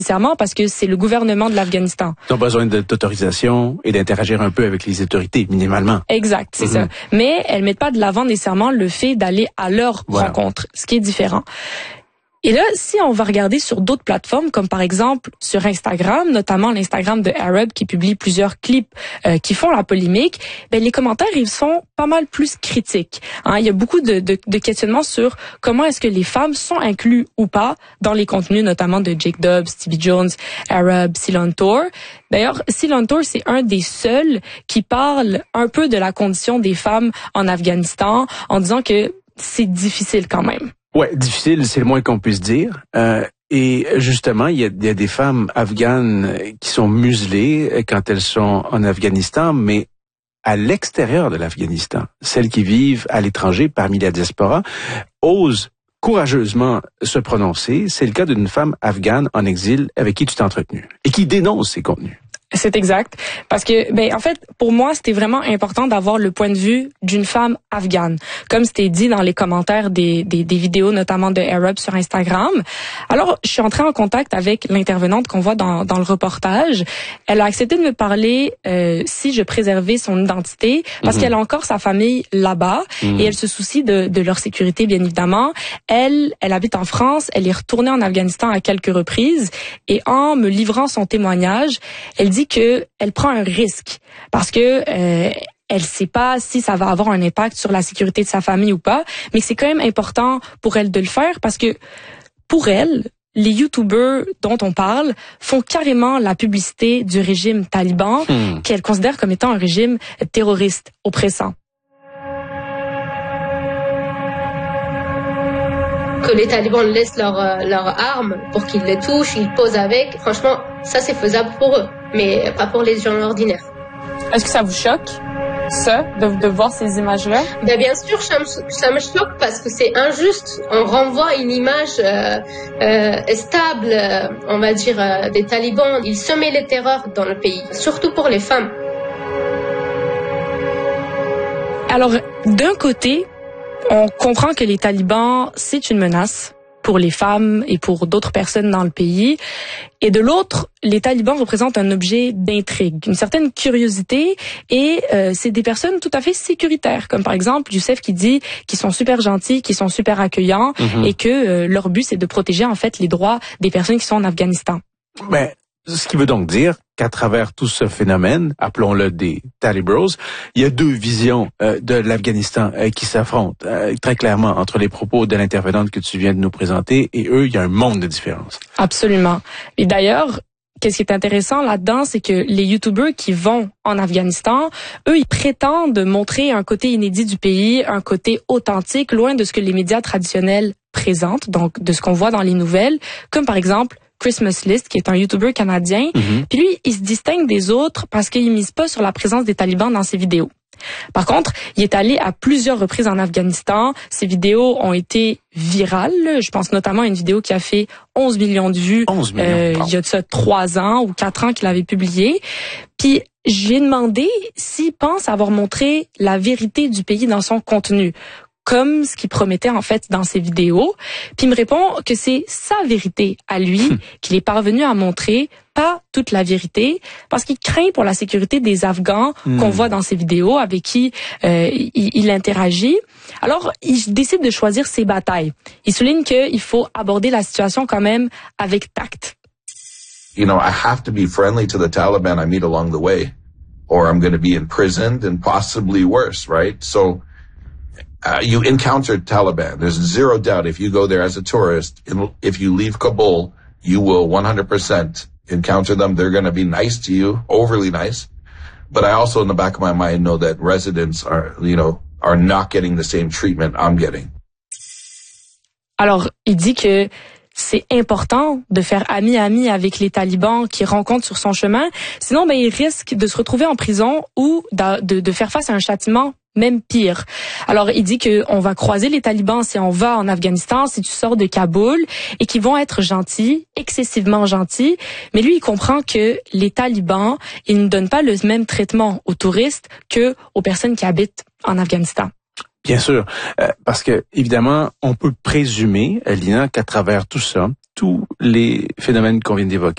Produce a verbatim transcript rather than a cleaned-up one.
nécessairement parce que c'est le gouvernement de l'Afghanistan. Ils ont besoin d'autorisation et d'interagir un peu avec les autorités, minimalement. Exact, c'est mm-hmm. ça. Mais elles mettent pas de l'avant nécessairement le fait d'aller à leur voilà. rencontre, ce qui est différent. Et là, si on va regarder sur d'autres plateformes, comme par exemple sur Instagram, notamment l'Instagram de Arab qui publie plusieurs clips euh, qui font la polémique, ben les commentaires ils sont pas mal plus critiques. Hein, il y a beaucoup de, de, de questionnements sur comment est-ce que les femmes sont incluses ou pas dans les contenus, notamment de Jake Dobbs, Stevie Jones, Arab, Ceylon Tour. D'ailleurs, Ceylon Tour, c'est un des seuls qui parle un peu de la condition des femmes en Afghanistan, en disant que c'est difficile quand même. Ouais, difficile, c'est le moins qu'on puisse dire. Euh, et justement, il y a, il y a des femmes afghanes qui sont muselées quand elles sont en Afghanistan, mais à l'extérieur de l'Afghanistan, celles qui vivent à l'étranger parmi la diaspora, osent courageusement se prononcer. C'est le cas d'une femme afghane en exil avec qui tu t'es entretenu et qui dénonce ces contenus. C'est exact. Parce que, ben, en fait, pour moi, c'était vraiment important d'avoir le point de vue d'une femme afghane. Comme c'était dit dans les commentaires des, des, des vidéos, notamment de Arab sur Instagram. Alors, je suis entrée en contact avec l'intervenante qu'on voit dans, dans le reportage. Elle a accepté de me parler euh, si je préservais son identité, parce mmh. qu'elle a encore sa famille là-bas mmh. et elle se soucie de, de leur sécurité, bien évidemment. Elle, elle habite en France. Elle est retournée en Afghanistan à quelques reprises et en me livrant son témoignage, elle dit que elle prend un risque parce que euh, elle sait pas si ça va avoir un impact sur la sécurité de sa famille ou pas, mais c'est quand même important pour elle de le faire parce que pour elle, les YouTubers dont on parle font carrément la publicité du régime taliban hmm. qu'elle considère comme étant un régime terroriste oppressant. Que les talibans laissent leurs leur armes pour qu'ils les touchent, ils posent avec. Franchement, ça c'est faisable pour eux, mais pas pour les gens ordinaires. Est-ce que ça vous choque, ça, de, de voir ces images-là? Ben bien sûr, ça me, ça me choque parce que c'est injuste. On renvoie une image euh, euh, stable, euh, on va dire, euh, des talibans. Ils semaient les terreurs dans le pays, surtout pour les femmes. Alors, d'un côté, on comprend que les talibans, c'est une menace pour les femmes et pour d'autres personnes dans le pays. Et de l'autre, les talibans représentent un objet d'intrigue, une certaine curiosité, et euh, c'est des personnes tout à fait sécuritaires, comme par exemple Youssef qui dit qu'ils sont super gentils, qu'ils sont super accueillants, mm-hmm. et que euh, leur but c'est de protéger en fait les droits des personnes qui sont en Afghanistan. Mais ce qui veut donc dire qu'à travers tout ce phénomène, appelons-le des talibros, il y a deux visions euh, de l'Afghanistan euh, qui s'affrontent euh, très clairement entre les propos de l'intervenante que tu viens de nous présenter et eux, il y a un monde de différence. Absolument. Et d'ailleurs, qu'est-ce qui est intéressant là-dedans, c'est que les YouTubers qui vont en Afghanistan, eux, ils prétendent montrer un côté inédit du pays, un côté authentique, loin de ce que les médias traditionnels présentent, donc de ce qu'on voit dans les nouvelles, comme par exemple Christmas List, qui est un YouTuber canadien. Mm-hmm. Puis lui, il se distingue des autres parce qu'il mise pas sur la présence des talibans dans ses vidéos. Par contre, il est allé à plusieurs reprises en Afghanistan. Ses vidéos ont été virales. Je pense notamment à une vidéo qui a fait onze millions de vues onze millions, euh, il y a de ça trois ans ou quatre ans qu'il avait publié. Puis, je lui ai demandé s'il pense avoir montré la vérité du pays dans son contenu, comme ce qu'il promettait en fait dans ses vidéos. Puis il me répond que c'est sa vérité à lui hum. qu'il est parvenu à montrer, pas toute la vérité, parce qu'il craint pour la sécurité des Afghans hum. qu'on voit dans ses vidéos, avec qui euh, il, il interagit. Alors, il décide de choisir ses batailles. Il souligne qu'il faut aborder la situation quand même avec tact. You know, I have to be friendly to the Taliban I meet along the way, or I'm going to be imprisoned and possibly worse, right? So Uh, you encountered Taliban. There's zero doubt if you go there as a tourist, if you leave Kabul, you will one hundred percent encounter them. They're going to be nice to you, overly nice. But I also in the back of my mind know that residents are, you know, are not getting the same treatment I'm getting. Alors, il dit que c'est important de faire ami-ami avec les talibans qu'il rencontre sur son chemin. Sinon, ben, il risque de se retrouver en prison ou de, de, de faire face à un châtiment même pire. Alors, il dit que on va croiser les talibans si on va en Afghanistan, si tu sors de Kaboul, et qu'ils vont être gentils, excessivement gentils. Mais lui, il comprend que les talibans, ils ne donnent pas le même traitement aux touristes que aux personnes qui habitent en Afghanistan. Bien sûr, euh, parce que évidemment, on peut présumer, Lina, qu'à travers tout ça, tous les phénomènes qu'on vient d'évoquer,